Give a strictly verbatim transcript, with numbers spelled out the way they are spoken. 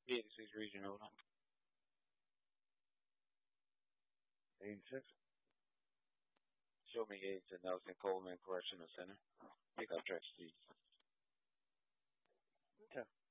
eighty-six regional. eighty-six. Show me aids at Nelson Coleman Correctional Center. Pick up trucks, please. Okay.